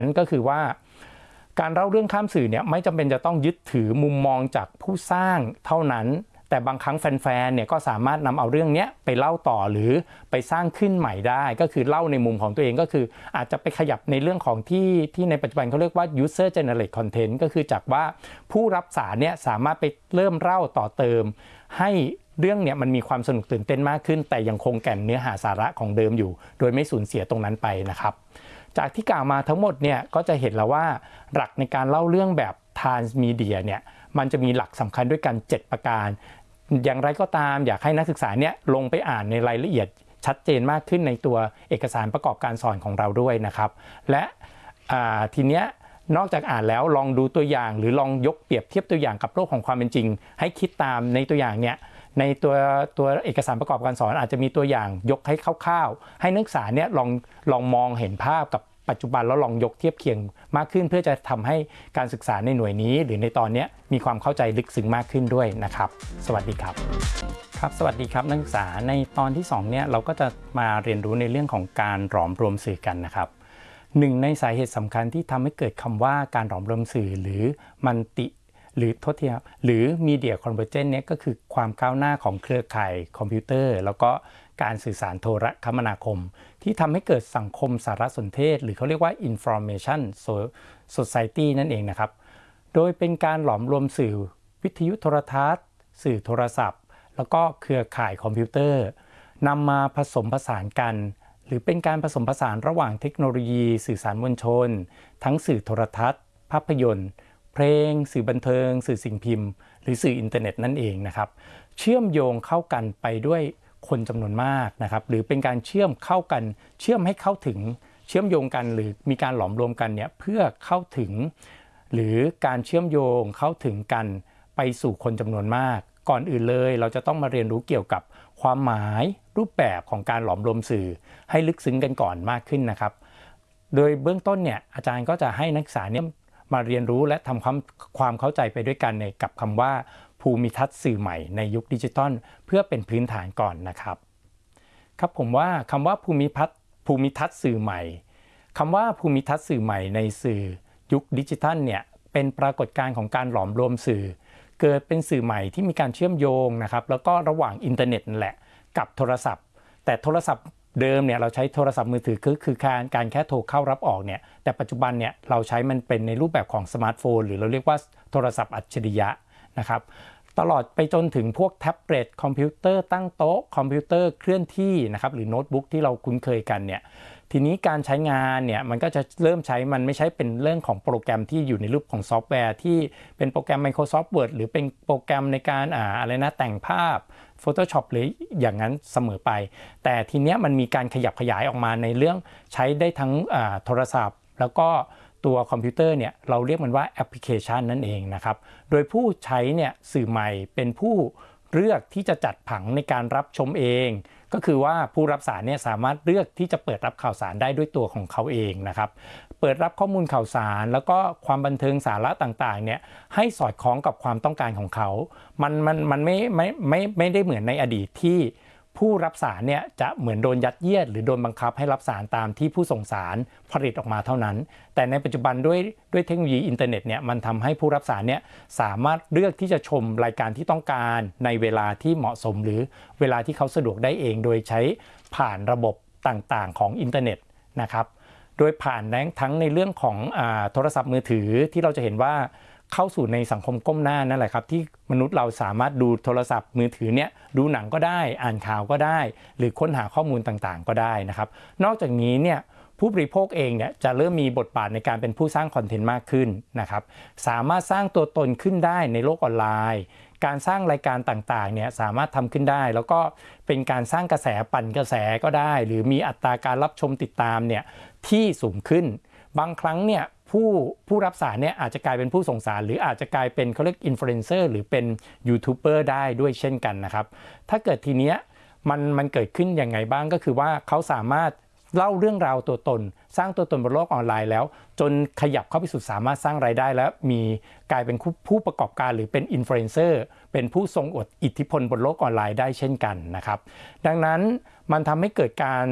นั่นก็คือว่าการเล่าเรื่องข้ามสื่อเนี่ยไม่จำเป็นจะต้องยึดถือมุมมองจากผู้สร้างเท่านั้นแต่บางครั้งแฟนๆเนี่ยก็สามารถนำเอาเรื่องนี้ไปเล่าต่อหรือไปสร้างขึ้นใหม่ได้ก็คือเล่าในมุมของตัวเองก็คืออาจจะไปขยับในเรื่องของที่ในปัจจุบันเขาเรียกว่า user generate content ก็คือจากว่าผู้รับสารเนี่ยสามารถไปเริ่มเล่าต่อเติมให้เรื่องเนี่ยมันมีความสนุกตื่นเต้นมากขึ้นแต่ยังคงแก่นเนื้อหาสาระของเดิมอยู่โดยไม่สูญเสียตรงนั้นไปนะครับจากที่กล่าวมาทั้งหมดเนี่ยก็จะเห็นแล้วว่าหลักในการเล่าเรื่องแบบ Transmedia เนี่ยมันจะมีหลักสำคัญด้วยกัน7ประการอย่างไรก็ตามอยากให้นักศึกษาเนี่ยลงไปอ่านในรายละเอียดชัดเจนมากขึ้นในตัวเอกสารประกอบการสอนของเราด้วยนะครับและทีเนี้ยนอกจากอ่านแล้วลองดูตัวอย่างหรือลองยกเปรียบเทียบตัวอย่างกับโลกของความเป็นจริงให้คิดตามในตัวอย่างเนี่ยในตัวเอกสารประกอบการสอนอาจจะมีตัวอย่างยกให้คร่าวๆให้นักศึกษาเนี่ยลองมองเห็นภาพกับปัจจุบันแล้วลองยกเทียบเคียงมากขึ้นเพื่อจะทำให้การศึกษาในหน่วยนี้หรือในตอนนี้มีความเข้าใจลึกซึ้งมากขึ้นด้วยนะครับสวัสดีครับสวัสดีครับนักศึกษาในตอนที่2เนี่ยเราก็จะมาเรียนรู้ในเรื่องของการหลอมรวมสื่อกันนะครับหนึ่งในสาเหตุสำคัญที่ทำให้เกิดคำว่าการหลอมรวมสื่อหรือมัลติหรือโทษทีครับหรือ Media Convergence เนี่ยก็คือความก้าวหน้าของเครือข่ายคอมพิวเตอร์แล้วก็การสื่อสารโทรคมนาคมที่ทำให้เกิดสังคมสารสนเทศหรือเขาเรียกว่า Information Society นั่นเองนะครับโดยเป็นการหลอมรวมสื่อวิทยุโทรทัศน์สื่อโทรศัพท์แล้วก็เครือข่ายคอมพิวเตอร์นำมาผสมผสานกันหรือเป็นการผสมผสานระหว่างเทคโนโลยีสื่อสารมวลชนทั้งสื่อโทรทัศน์ภาพยนตร์เพลงสื่อบันเทิงสื่อสิ่งพิมพ์หรือสื่ออินเทอร์เน็ตนั่นเองนะครับเชื่อมโยงเข้ากันไปด้วยคนจำนวนมากนะครับหรือเป็นการเชื่อมเข้ากันเชื่อมให้เข้าถึงเชื่อมโยงกันหรือมีการหลอมรวมกันเนี่ยเพื่อเข้าถึงหรือการเชื่อมโยงเข้าถึงกันไปสู่คนจำนวนมากก่อนอื่นเลยเราจะต้องมาเรียนรู้เกี่ยวกับความหมายรูปแบบของการหลอมรวมสื่อให้ลึกซึ้งกันก่อนมากขึ้นนะครับโดยเบื้องต้นเนี่ยอาจารย์ก็จะให้นักศึกษาเนี่ยมาเรียนรู้และทำความเข้าใจไปด้วยกันในกับคำว่าภูมิทัศน์สื่อใหม่ในยุคดิจิทัลเพื่อเป็นพื้นฐานก่อนนะครับครับผมว่าคำว่าภูมิทัศน์สื่อใหม่คำว่าภูมิทัศน์สื่อใหม่ในสื่อยุคดิจิทัลเนี่ยเป็นปรากฏการณ์ของการหลอมรวมสื่อเกิดเป็นสื่อใหม่ที่มีการเชื่อมโยงนะครับแล้วก็ระหว่างอินเทอร์เน็ตนั่นแหละกับโทรศัพท์แต่โทรศัพท์เดิมเนี่ยเราใช้โทรศัพท์มือถือคือการแค่โทรเข้ารับออกเนี่ยแต่ปัจจุบันเนี่ยเราใช้มันเป็นในรูปแบบของสมาร์ทโฟนหรือเราเรียกว่าโทรศัพท์อัจฉริยะนะครับตลอดไปจนถึงพวกแท็บเล็ตคอมพิวเตอร์ตั้งโต๊ะคอมพิวเตอร์เคลื่อนที่นะครับหรือโน้ตบุ๊กที่เราคุ้นเคยกันเนี่ยทีนี้การใช้งานเนี่ยมันก็จะเริ่มใช้มันไม่ใช่เป็นเรื่องของโปรแกรมที่อยู่ในรูปของซอฟต์แวร์ที่เป็นโปรแกรม Microsoft Word หรือเป็นโปรแกรมในการแต่งภาพ Photoshop หรืออย่างนั้นเสมอไปแต่ทีเนี้ยมันมีการขยับขยายออกมาในเรื่องใช้ได้ทั้งโทรศัพท์แล้วก็ตัวคอมพิวเตอร์เนี่ยเราเรียกมันว่าแอปพลิเคชันนั่นเองนะครับโดยผู้ใช้เนี่ยสื่อใหม่เป็นผู้เลือกที่จะจัดผังในการรับชมเองก็คือว่าผู้รับสารเนี่ยสามารถเลือกที่จะเปิดรับข่าวสารได้ด้วยตัวของเขาเองนะครับเปิดรับข้อมูลข่าวสารแล้วก็ความบันเทิงสาระต่างๆเนี่ยให้สอดคล้องกับความต้องการของเขามันไม่ได้เหมือนในอดีตที่ผู้รับสารเนี่ยจะเหมือนโดนยัดเยียดหรือโดนบังคับให้รับสารตามที่ผู้ส่งสารผลิตออกมาเท่านั้นแต่ในปัจจุบันด้วยเทคโนโลยีอินเทอร์เน็ตเนี่ยมันทำให้ผู้รับสารเนี่ยสามารถเลือกที่จะชมรายการที่ต้องการในเวลาที่เหมาะสมหรือเวลาที่เขาสะดวกได้เองโดยใช้ผ่านระบบต่างๆของอินเทอร์เน็ตนะครับโดยผ่านทั้งในเรื่องของโทรศัพท์มือถือที่เราจะเห็นว่าเข้าสู่ในสังคมก้มหน้านั่นแหละครับที่มนุษย์เราสามารถดูโทรศัพท์มือถือเนี่ยดูหนังก็ได้อ่านข่าวก็ได้หรือค้นหาข้อมูลต่างๆก็ได้นะครับนอกจากนี้เนี่ยผู้บริโภคเองเนี่ยจะเริ่มมีบทบาทในการเป็นผู้สร้างคอนเทนต์มากขึ้นนะครับสามารถสร้างตัวตนขึ้นได้ในโลกออนไลน์การสร้างรายการต่างๆเนี่ยสามารถทำขึ้นได้แล้วก็เป็นการสร้างกระแสปั่นกระแสก็ได้หรือมีอัตราการรับชมติดตามเนี่ยที่สูงขึ้นบางครั้งเนี่ยผู้รับสารเนี่ยอาจจะกลายเป็นผู้ส่งสารหรืออาจจะกลายเป็นเขาเรียกอินฟลูเอนเซอร์หรือเป็นยูทูบเบอร์ได้ด้วยเช่นกันนะครับถ้าเกิดทีเนี้ยมันเกิดขึ้นยังไงบ้างก็คือว่าเขาสามารถเล่าเรื่องราวตัวตนสร้างตัวตนบนโลกออนไลน์แล้วจนขยับเข้าไปสู่สามารถสร้างรายได้แล้วมีกลายเป็นผู้ประกอบการหรือเป็นอินฟลูเอนเซอร์เป็นผู้ทรงอิทธิพลบนโลกออนไลน์ได้เช่นกันนะครับดังนั้นมันทำให้เกิดการ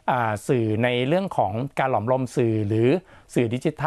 สื่อในเรื่องของการหลอมรวมสื่อหรือสื่อดิจิทัล